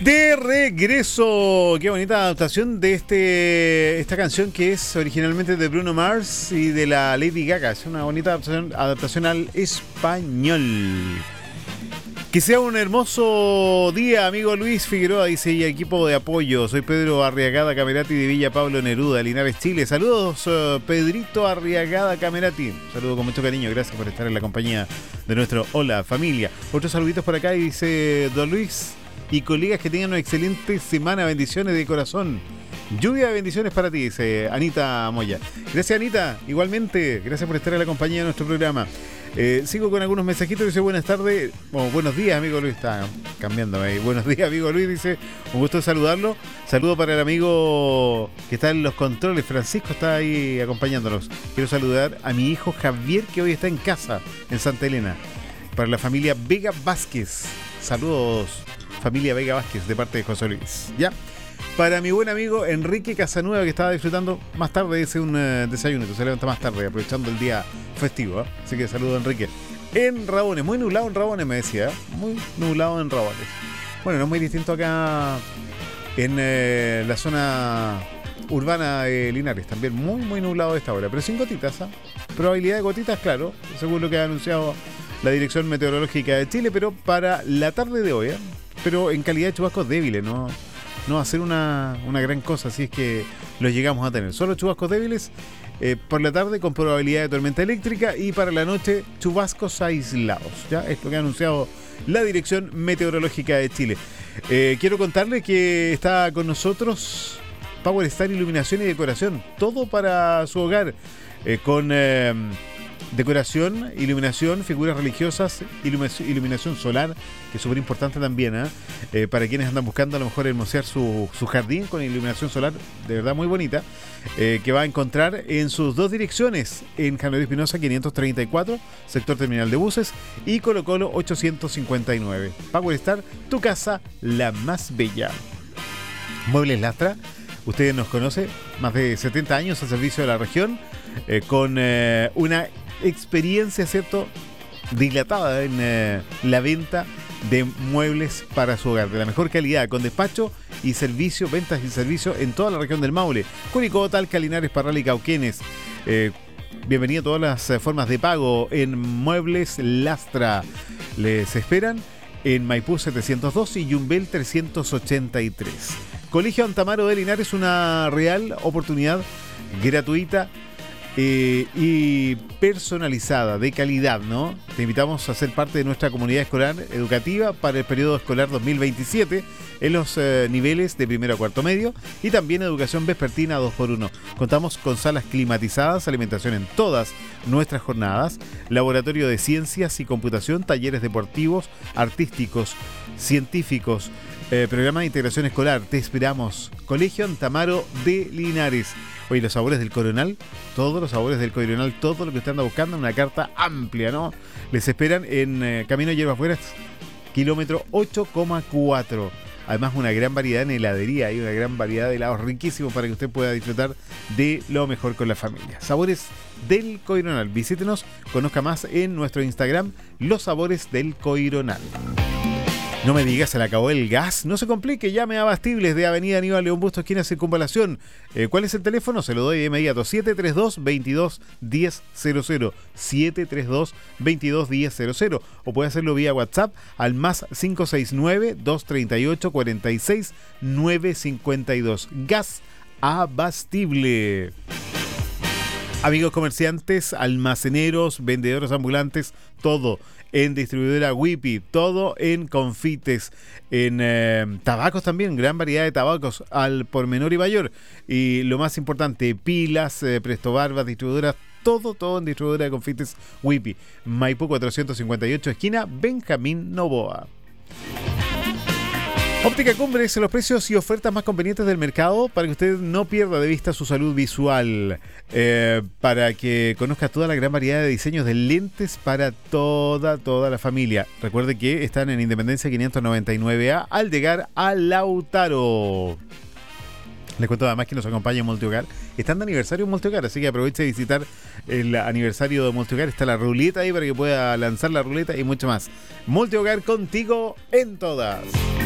De regreso, qué bonita adaptación de esta canción que es originalmente de Bruno Mars y de la Lady Gaga. Es una bonita adaptación al español. Que sea un hermoso día, amigo Luis Figueroa, dice, y equipo de apoyo. Soy Pedro Arriagada Camerati de Villa Pablo Neruda, Linares, Chile. Saludos, Pedrito Arriagada Camerati. Saludo con mucho cariño, gracias por estar en la compañía de nuestro Hola Familia. Otros saluditos por acá y dice, don Luis y colegas, que tengan una excelente semana, bendiciones de corazón. Lluvia de bendiciones para ti, dice Anita Moya. Gracias, Anita, igualmente, gracias por estar en la compañía de nuestro programa. Sigo con algunos mensajitos. Dice buenas tardes, buenos días, amigo Luis. Está cambiando ahí. Buenos días, amigo Luis, dice, un gusto de saludarlo. Saludo para el amigo que está en los controles, Francisco, está ahí acompañándonos. Quiero saludar a mi hijo Javier, que hoy está en casa en Santa Elena. Para la familia Vega Vázquez, saludos, familia Vega Vázquez, de parte de José Luis. Ya. Para mi buen amigo Enrique Casanueva, que estaba disfrutando más tarde de un desayuno, que se levanta más tarde, aprovechando el día festivo, ¿eh? Así que saludo a Enrique. En Rabones, muy nublado en Rabones, me decía, ¿eh? Muy nublado en Rabones. Bueno, no es muy distinto acá en la zona urbana de Linares, también muy nublado a esta hora, pero sin gotitas, ¿eh? Probabilidad de gotitas, claro, según lo que ha anunciado la Dirección Meteorológica de Chile, pero para la tarde de hoy, ¿eh? Pero en calidad de chubascos débiles, no va a ser una gran cosa, así es que los llegamos a tener. Solo chubascos débiles por la tarde con probabilidad de tormenta eléctrica, y para la noche chubascos aislados. Ya es lo que ha anunciado la Dirección Meteorológica de Chile. Quiero contarle que está con nosotros Power Star Iluminación y Decoración. Todo para su hogar, con decoración, iluminación, figuras religiosas, iluminación solar, que es súper importante también, para quienes andan buscando a lo mejor hermosear su jardín con iluminación solar, de verdad muy bonita, que va a encontrar en sus dos direcciones, en Januario Espinosa 534, sector terminal de buses, y Colo Colo 859. Power Star, tu casa la más bella. Muebles Lastra, ustedes nos conocen, más de 70 años al servicio de la región, con una experiencia, ¿cierto?, dilatada en la venta de muebles para su hogar, de la mejor calidad, con despacho y servicio, ventas y servicio en toda la región del Maule, Curicó, Talca, Linares, Parral y Cauquenes. Bienvenido a todas las formas de pago en Muebles Lastra. Les esperan en Maipú 702 y Yumbel 383. Colegio Antamaro de Linares, una real oportunidad gratuita y personalizada, de calidad, ¿no? Te invitamos a ser parte de nuestra comunidad escolar educativa para el periodo escolar 2027 en los niveles de primero a cuarto medio, y también educación vespertina 2x1. Contamos con salas climatizadas, alimentación en todas nuestras jornadas, laboratorio de ciencias y computación, talleres deportivos, artísticos, científicos, programa de integración escolar. Te esperamos. Colegio Antamaro de Linares. Oye, los sabores del Coronal, todos los sabores del Coronal, todo lo que usted anda buscando, una carta amplia, ¿no? Les esperan en Camino Hierbas Buenas, kilómetro 8,4. Además, una gran variedad en heladería, hay una gran variedad de helados riquísimos para que usted pueda disfrutar de lo mejor con la familia. Sabores del Coronal. Visítenos, conozca más en nuestro Instagram, Los Sabores del Coronal. No me digas, se le acabó el gas. No se complique, llame a Bastibles de Avenida Aníbal León Bustos, esquina Circunvalación. ¿Cuál es el teléfono? Se lo doy de inmediato. 732-22-1000. 732-22-1000. O puede hacerlo vía WhatsApp al más 569-238-46-952. Gas Abastible. Amigos comerciantes, almaceneros, vendedores ambulantes, todo en distribuidora Wipi, todo en confites, en tabacos también, gran variedad de tabacos al por menor y mayor. Y lo más importante, pilas, Presto Barbas, distribuidoras, todo en distribuidora de confites Wipi. Maipú 458, esquina Benjamín Novoa. Óptica Cumbres, los precios y ofertas más convenientes del mercado para que usted no pierda de vista su salud visual, para que conozca toda la gran variedad de diseños de lentes para toda la familia. Recuerde que están en Independencia 599A al llegar a Lautaro. Les cuento además que nos acompaña en Multihogar. Están de aniversario en Multihogar, así que aproveche de visitar el aniversario de Multihogar. Está la ruleta ahí para que pueda lanzar la ruleta y mucho más. Multihogar, contigo en todas.